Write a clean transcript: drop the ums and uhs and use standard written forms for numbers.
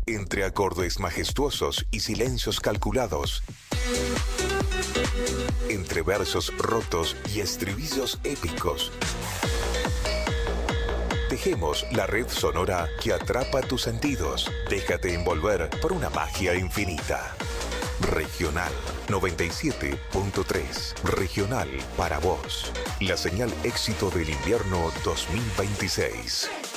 Entre acordes majestuosos y silencios calculados. Entre versos rotos y estribillos épicos. Tejemos la red sonora que atrapa tus sentidos. Déjate envolver por una magia infinita. Regional 97.3. Regional para vos. La señal éxito del invierno 2026.